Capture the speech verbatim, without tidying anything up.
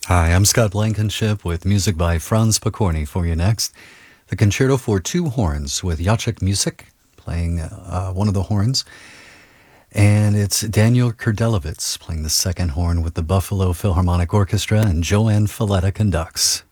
Hi, I'm Scott Blankenship with music by Franz Pokorny for you next. The Concerto for Two Horns with Jacek Music playing uh, one of the horns. And it's Daniel Kurdelowitz playing the second horn with the Buffalo Philharmonic Orchestra, and Joanne Falletta conducts.